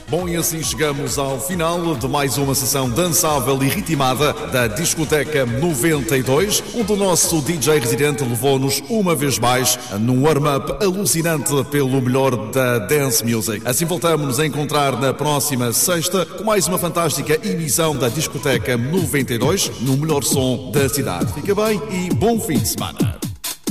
Bom, e assim chegamos ao final de mais uma sessão dançável e ritmada da Discoteca 92, onde o nosso DJ residente levou-nos uma vez mais num warm-up alucinante pelo melhor da dance music. Assim voltamos a encontrar na próxima sexta com mais uma fantástica emissão da Discoteca 92 no melhor som da cidade. Fica bem e bom fim de semana.